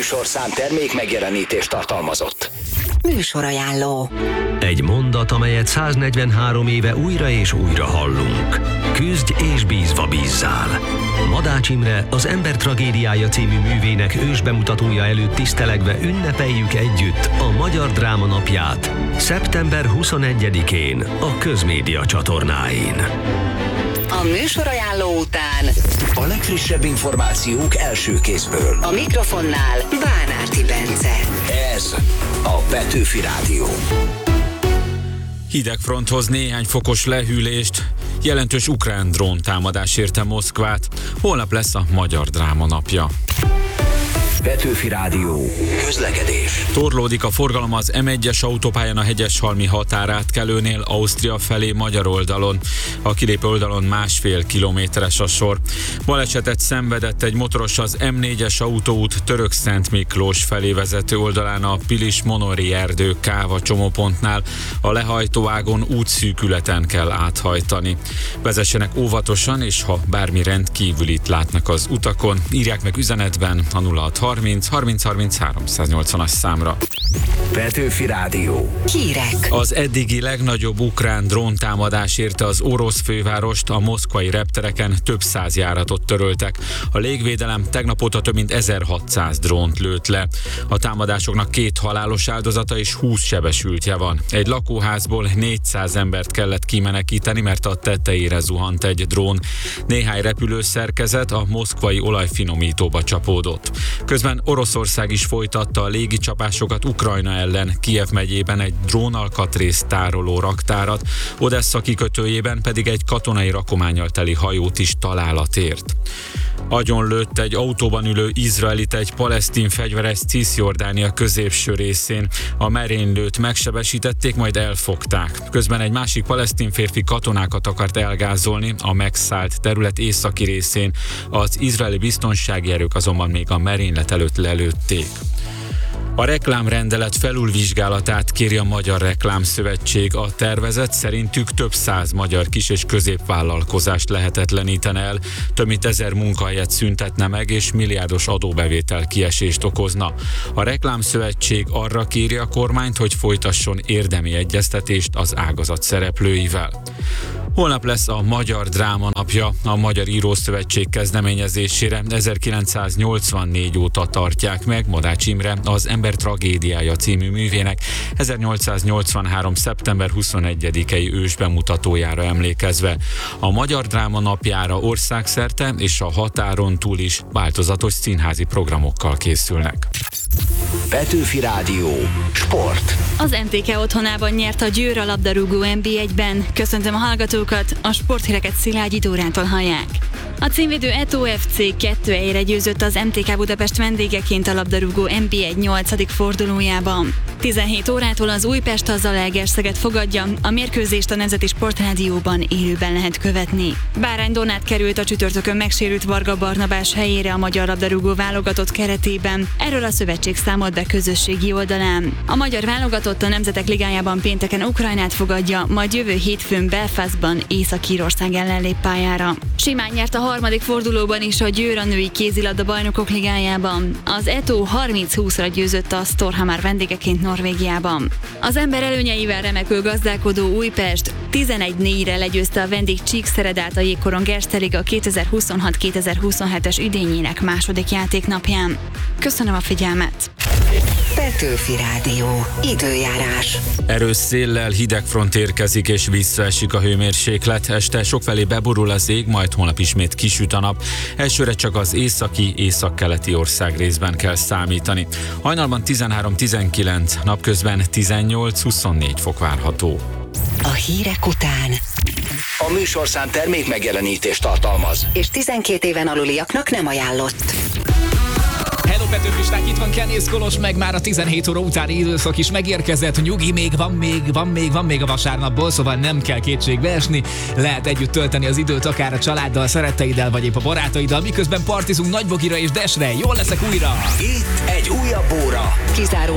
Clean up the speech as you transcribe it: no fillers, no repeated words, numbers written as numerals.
műsorszám termék megjelenítést tartalmazott. Műsorajánló. Egy mondat, amelyet 143 éve újra és újra hallunk. Küzdj és bízva bízzál. Madács Imre, az Ember tragédiája című művének ősbemutatója előtt tisztelegve ünnepeljük együtt a Magyar Dráma Napját szeptember 21-én a Közmédia csatornáin. A műsorajánló után A legfrissebb információk első kézből. a mikrofonnál Bánárti Bence. Ez a Petőfi Rádió. Hidegfronthoz néhány fokos lehűlést, jelentős ukrán dróntámadás érte Moszkvát. Holnap lesz a Magyar Dráma Napja. Petőfi Rádió. Közlekedés. Torlódik a forgalom az M1-es autópályán a Hegyeshalmi határátkelőnél Ausztria felé magyar oldalon. A kilépő oldalon 1,5 kilométeres a sor. Balesetet szenvedett egy motoros az M4-es autóút Török-Szent Miklós felé vezető oldalán a Pilis-Monori erdő Káva csomópontnál. A lehajtóágon útszűkületen kell áthajtani. Vezessenek óvatosan, és ha bármi rendkívülit látnak az utakon, írják meg üzenetben a 0630 30 30 380-as számra. Petőfi Rádió. Hírek. Az eddigi legnagyobb ukrán dróntámadás érte az orosz fővárost, a moszkvai reptereken több száz járatot töröltek. A légvédelem tegnap óta több mint 1600 drónt lőtt le. A támadásoknak 2 halálos áldozata és 20 sebesültje van. Egy lakóházból 400 embert kellett kimenekíteni, mert a tetejére zuhant egy drón. Néhány repülőszerkezet a moszkvai olajfinomítóba csapódott. Közben Oroszország is folytatta a légicsapásokat Ukrajna ellen, Kijev megyében egy drónalkatrészt tároló raktárat, Odessa kikötőjében pedig egy katonai rakománnyal teli hajót is találat ért. Agyonlőtt egy autóban ülő izraelit egy palesztin fegyveres Cisjordánia középső részén. A merénylőt megsebesítették, majd elfogták. Közben egy másik palesztin férfi katonákat akart elgázolni a megszállt terület északi részén. Az izraeli biztonsági erők azonban még a merénylet előtt lelőtték. A reklámrendelet felülvizsgálatát kéri a Magyar Reklámszövetség. A tervezet szerintük több száz magyar kis- és középvállalkozást lehetetlenítene el, több mint 1000 munkahelyet szüntetne meg, és milliárdos adóbevétel kiesést okozna. A Reklámszövetség arra kéri a kormányt, hogy folytasson érdemi egyeztetést az ágazat szereplőivel. Holnap lesz a Magyar Dráma Napja. A Magyar Írószövetség kezdeményezésére 1984 óta tartják meg Madács Imre, az Ember tragédiája című művének 1883. szeptember 21-i ősbemutatójára emlékezve. A Magyar Dráma Napjára országszerte és a határon túl is változatos színházi programokkal készülnek. Petőfi Rádió. Sport. Az MTK otthonában nyert a Győr a labdarúgó NB1-ben. Köszöntöm a hallgatókat, a sporthíreket Szilágyi Dórától hallják. A címvédő Eto FC 2-1-re győzött az MTK Budapest vendégeként a labdarúgó NB1 8. fordulójában. 17 órától az Újpest a Zalaegerszeget fogadja, a mérkőzést a Nemzeti Sportrádióban élőben lehet követni. Bárány Donát került a csütörtökön megsérült Varga Barnabás helyére a magyar labdarúgó válogatott keretében. Erről a szövetség számolt be közösségi oldalán. A magyar válogatott a Nemzetek Ligájában pénteken Ukrajnát fogadja, majd jövő hétfőn Belfastban Észak-Írország ellen lép pályára. Simán nyert a harmadik fordulóban is a Győr a női kézilabda bajnokok ligájában. Az Eto 30-20-ra győzött a Storhamar vendégeként Norvégiában. Az ember előnyeivel remekül gazdálkodó Újpest 11-4-re legyőzte a vendég Csíkszeredát a Jégkorong Erste Liga 2026-2027-es idényének második játéknapján. Köszönöm a figyelmet! Petőfi Rádió. Időjárás. Erős széllel hidegfront érkezik és visszaesik a hőmérséklet. Este sokfelé beborul az ég, majd holnap ismét kisüt a nap. Elsőre csak az északi, északkeleti országrészben kell számítani. Hajnalban 13-19, napközben 18-24 fok várható. A hírek után A műsorszám termék megjelenítést tartalmaz. és 12 éven aluliaknak nem ajánlott. Hello Petőfisták, itt van Kenész Kolos, meg már a 17 óra utáni időszak is megérkezett. Nyugi, még van még a vasárnapból, szóval nem kell kétségbe esni. Lehet együtt tölteni az időt akár a családdal, szeretteiddel, vagy épp a barátaiddal, miközben partizunk Nagybogira és Desre. Jól leszek újra! Itt egy újabb óra. Kizárólag